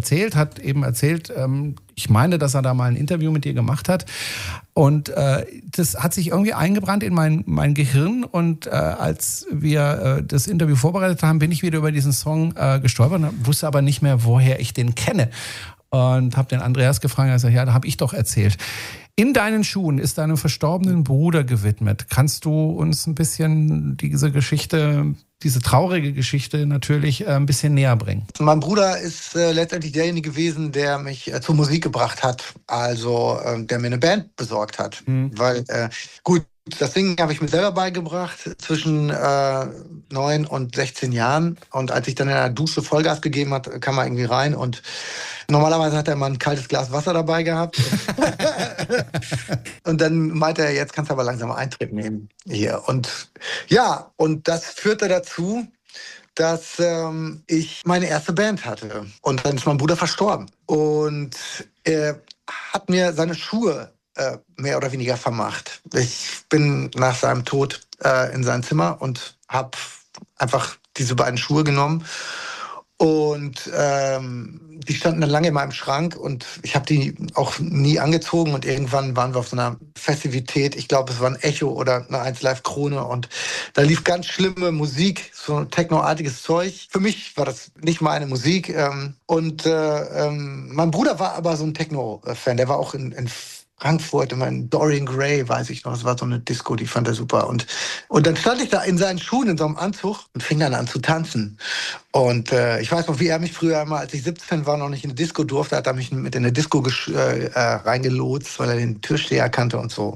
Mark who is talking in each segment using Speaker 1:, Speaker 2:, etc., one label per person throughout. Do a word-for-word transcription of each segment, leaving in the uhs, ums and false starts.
Speaker 1: erzählt, hat eben erzählt, ähm, ich meine, dass er da mal ein Interview mit dir gemacht hat. Und äh, das hat sich irgendwie eingebrannt in mein, mein Gehirn. Und äh, als wir äh, das Interview vorbereitet haben, bin ich wieder über diesen Song äh, gestolpert, wusste aber nicht mehr, woher ich den kenne. Und habe den Andreas gefragt, er sagt, ja, da habe ich doch erzählt. In deinen Schuhen ist deinem verstorbenen Bruder gewidmet. Kannst du uns ein bisschen diese Geschichte, diese traurige Geschichte natürlich äh, ein bisschen näher bringen?
Speaker 2: Mein Bruder ist äh, letztendlich derjenige gewesen, der mich äh, zur Musik gebracht hat. Also äh, der mir eine Band besorgt hat. Mhm. Weil, äh, gut, das Singen habe ich mir selber beigebracht zwischen äh, neun und sechzehn Jahren. Und als ich dann in der Dusche Vollgas gegeben hat, kam er irgendwie rein. Und normalerweise hat er immer ein kaltes Glas Wasser dabei gehabt. Und dann meinte er, jetzt kannst du aber langsam Eintritt nehmen hier. Und ja, und das führte dazu, dass ähm, ich meine erste Band hatte. Und dann ist mein Bruder verstorben. Und er hat mir seine Schuhe äh, mehr oder weniger vermacht. Ich bin nach seinem Tod äh, in sein Zimmer und habe einfach diese beiden Schuhe genommen. Und ähm, die standen dann lange in meinem Schrank und ich habe die auch nie angezogen. Und irgendwann waren wir auf so einer Festivität, ich glaube, es war ein Echo oder eine eins Live Krone. Und da lief ganz schlimme Musik, so technoartiges Zeug. Für mich war das nicht meine Musik. Ähm, und äh, ähm, mein Bruder war aber so ein Techno-Fan, der war auch in, in Frankfurt, immer in Dorian Gray, weiß ich noch, das war so eine Disco, die fand er super. Und, und dann stand ich da in seinen Schuhen, in so einem Anzug und fing dann an zu tanzen. Und äh, ich weiß noch, wie er mich früher einmal, als ich siebzehn war, noch nicht in eine Disco durfte, hat er mich mit in eine Disco gesch- äh, reingelotst, weil er den Türsteher kannte und so.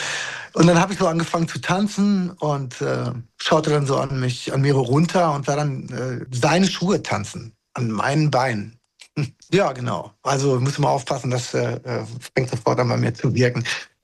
Speaker 2: Und dann habe ich so angefangen zu tanzen und äh, schaute dann so an mich, an mir runter und sah dann äh, seine Schuhe tanzen, an meinen Beinen. Ja, genau. Also muss man aufpassen, das äh, fängt sofort an bei mir zu wirken.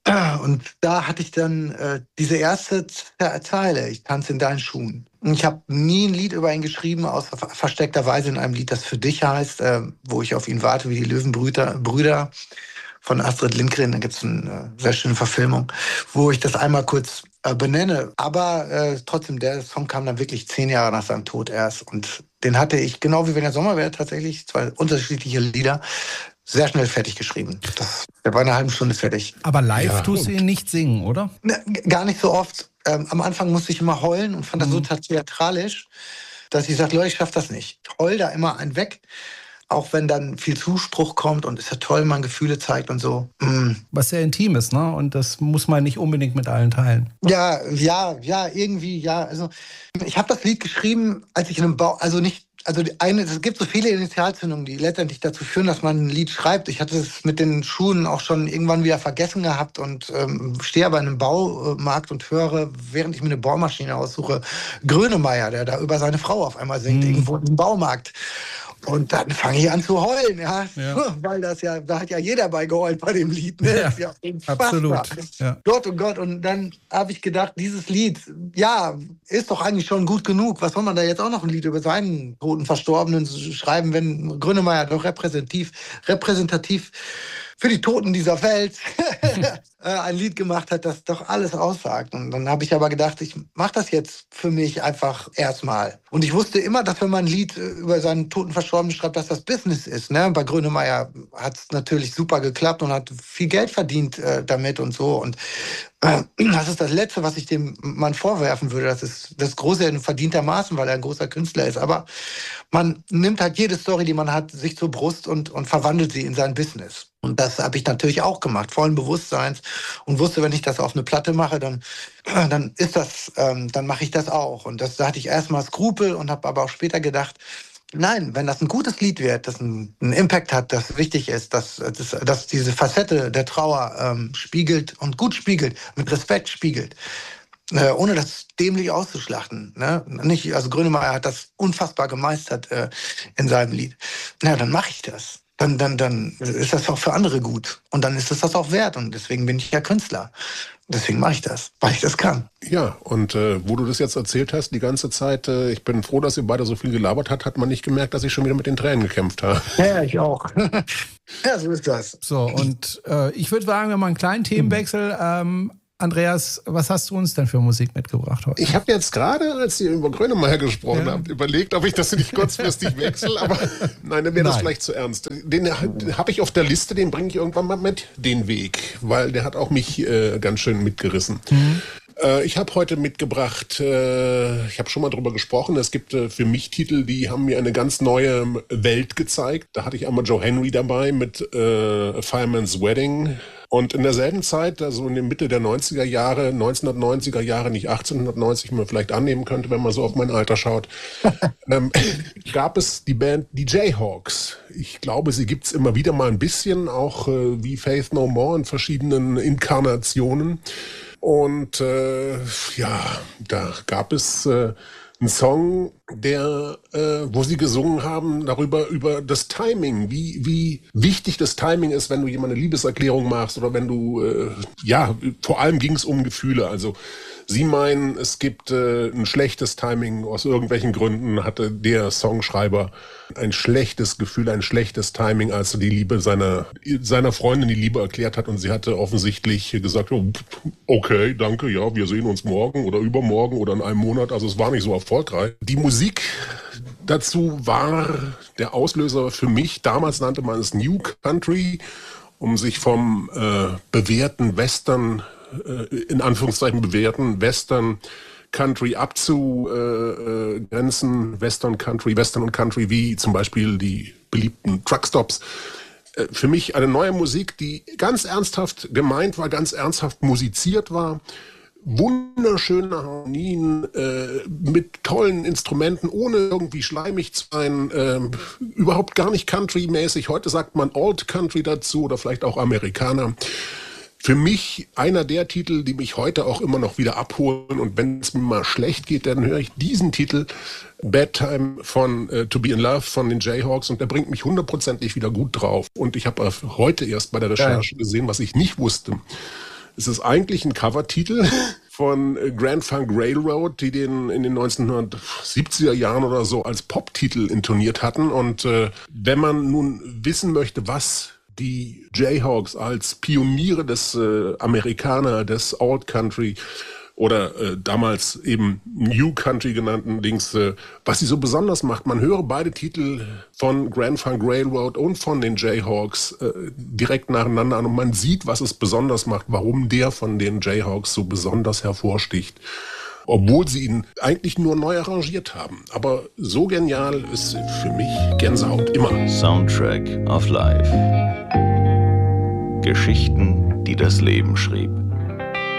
Speaker 2: Und da hatte ich dann äh, diese erste Zeile, ich tanze in deinen Schuhen. Und ich habe nie ein Lied über ihn geschrieben, außer versteckterweise in einem Lied, das für dich heißt, äh, wo ich auf ihn warte, wie die Löwenbrüder Brüder von Astrid Lindgren. Da gibt es eine sehr schöne Verfilmung, wo ich das einmal kurz äh, benenne. Aber äh, trotzdem, der Song kam dann wirklich zehn Jahre nach seinem Tod erst. Und den hatte ich, genau wie Wenn der Sommer wäre, tatsächlich, zwei unterschiedliche Lieder, sehr schnell fertig geschrieben. Das, der war eine halbe Stunde fertig.
Speaker 1: Aber live
Speaker 2: ja.
Speaker 1: tust du ihn nicht singen, oder?
Speaker 2: Ne, gar nicht so oft. Ähm, am Anfang musste ich immer heulen und fand das mhm. so theatralisch, dass ich sagte, Leute, ich schaff das nicht. Ich heul da immer einen weg. Auch wenn dann viel Zuspruch kommt und ist ja toll, man Gefühle zeigt und so. Mm.
Speaker 1: Was sehr intim ist, ne? Und das muss man nicht unbedingt mit allen teilen.
Speaker 2: Ja, ja, ja, irgendwie, ja. Also ich habe das Lied geschrieben, als ich in einem Bau, also nicht, also eine, es gibt so viele Initialzündungen, die letztendlich dazu führen, dass man ein Lied schreibt. Ich hatte es mit den Schuhen auch schon irgendwann wieder vergessen gehabt und ähm, stehe aber in einem Baumarkt und höre, während ich mir eine Bohrmaschine aussuche, Grönemeyer, der da über seine Frau auf einmal singt, hm. irgendwo im Baumarkt. Und dann fange ich an zu heulen, ja? ja, weil das ja, da hat ja jeder bei geheult bei dem Lied, ne?
Speaker 1: Ja,
Speaker 2: das ist ja
Speaker 1: absolut. Ja.
Speaker 2: Gott und Gott, und dann habe ich gedacht, dieses Lied, ja, ist doch eigentlich schon gut genug. Was soll man da jetzt auch noch ein Lied über seinen toten Verstorbenen schreiben, wenn Grönemeyer doch repräsentativ, repräsentativ für die Toten dieser Welt ein Lied gemacht hat, das doch alles aussagt. Und dann habe ich aber gedacht, ich mache das jetzt für mich einfach erstmal. Und ich wusste immer, dass wenn man ein Lied über seinen toten Verstorbenen schreibt, dass das Business ist. Ne? Bei Grönemeyer hat es natürlich super geklappt und hat viel Geld verdient äh, damit und so. Und äh, das ist das Letzte, was ich dem Mann vorwerfen würde. Das ist das Große verdientermaßen, weil er ein großer Künstler ist. Aber man nimmt halt jede Story, die man hat, sich zur Brust und, und verwandelt sie in sein Business. Und das habe ich natürlich auch gemacht, vollen Bewusstseins, und wusste, wenn ich das auf eine Platte mache, dann, dann ist das, ähm, dann mache ich das auch. Und das, da hatte ich erstmal Skrupel und habe aber auch später gedacht, nein, wenn das ein gutes Lied wird, das einen, einen Impact hat, das wichtig ist, dass, dass, dass diese Facette der Trauer ähm, spiegelt und gut spiegelt, mit Respekt spiegelt, äh, ohne das dämlich auszuschlachten. Ne? Nicht, also Grönemeyer hat das unfassbar gemeistert äh, in seinem Lied. Na, dann mache ich das. Dann, dann, dann ist das auch für andere gut. Und dann ist es das auch wert. Und deswegen bin ich ja Künstler. Deswegen mache ich das, weil ich das kann.
Speaker 3: Ja, und äh, wo du das jetzt erzählt hast, die ganze Zeit, äh, ich bin froh, dass ihr beide so viel gelabert habt, hat man nicht gemerkt, dass ich schon wieder mit den Tränen gekämpft habe.
Speaker 2: Ja, ich auch. Ja, so ist das.
Speaker 1: So, und äh, ich würde sagen, wir machen einen kleinen Themenwechsel. Ähm, Andreas, was hast du uns denn für Musik mitgebracht heute?
Speaker 3: Ich habe jetzt gerade, als ihr über Grönemeyer gesprochen
Speaker 1: ja.
Speaker 3: habt, überlegt, ob ich das nicht kurzfristig wechsle, aber nein, dann wäre das vielleicht zu ernst. Den habe ich auf der Liste, den bringe ich irgendwann mal mit, den Weg, weil der hat auch mich äh, ganz schön mitgerissen. Mhm. Äh, ich habe heute mitgebracht, äh, ich habe schon mal drüber gesprochen, es gibt äh, für mich Titel, die haben mir eine ganz neue Welt gezeigt. Da hatte ich einmal Joe Henry dabei mit äh, A Fireman's Wedding. Und in derselben Zeit, also in der Mitte der neunziger Jahre, neunzehnhundertneunziger Jahre, nicht achtzehnhundertneunzig, wie man vielleicht annehmen könnte, wenn man so auf mein Alter schaut, ähm, gab es die Band die Jayhawks. Ich glaube, sie gibt's immer wieder mal ein bisschen, auch äh, wie Faith No More in verschiedenen Inkarnationen. Und äh, ja, da gab es äh, einen Song, der, äh, wo sie gesungen haben darüber, über das Timing, wie, wie wichtig das Timing ist, wenn du jemand eine Liebeserklärung machst oder wenn du, äh, ja, vor allem ging es um Gefühle. Also sie meinen, es gibt äh, ein schlechtes Timing, aus irgendwelchen Gründen hatte der Songschreiber ein schlechtes Gefühl, ein schlechtes Timing, als er die Liebe seiner, seiner Freundin die Liebe erklärt hat und sie hatte offensichtlich gesagt, oh, okay, danke, ja, wir sehen uns morgen oder übermorgen oder in einem Monat, also es war nicht so erfolgreich. Die Musik dazu war der Auslöser für mich, damals nannte man es New Country, um sich vom äh, bewährten Western, äh, in Anführungszeichen bewährten Western Country abzugrenzen, äh, Western Country, Western und Country, wie zum Beispiel die beliebten Truckstops. Äh, für mich eine neue Musik, die ganz ernsthaft gemeint war, ganz ernsthaft musiziert war. Wunderschöne Harmonien äh, mit tollen Instrumenten, ohne irgendwie schleimig zu sein, äh, überhaupt gar nicht Country-mäßig. Heute sagt man Old Country dazu oder vielleicht auch Amerikaner. Für mich einer der Titel, die mich heute auch immer noch wieder abholen, und wenn es mir mal schlecht geht, dann höre ich diesen Titel Bad Time von uh, To Be in Love von den Jayhawks, und der bringt mich hundertprozentig wieder gut drauf. Und ich habe heute erst bei der Recherche gesehen, was ich nicht wusste. Es ist eigentlich ein Covertitel von Grand Funk Railroad, die den in den neunzehnhundertsiebziger Jahren oder so als Pop-Titel intoniert hatten. Und äh, wenn man nun wissen möchte, was die Jayhawks als Pioniere des äh, Amerikaner, des Old Country oder äh, damals eben New Country genannten Dings, äh, was sie so besonders macht. Man höre beide Titel von Grand Funk Railroad und von den Jayhawks äh, direkt nacheinander an und man sieht, was es besonders macht, warum der von den Jayhawks so besonders hervorsticht. Obwohl sie ihn eigentlich nur neu arrangiert haben. Aber so genial ist für mich Gänsehaut immer.
Speaker 4: Soundtrack of Life. Geschichten, die das Leben schrieb.